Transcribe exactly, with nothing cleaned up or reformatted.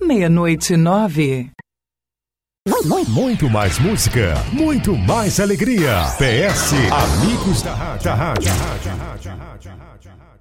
Meia-noite e nove. Muito mais música, muito mais alegria. P S Amigos da Rádio. Da rádio.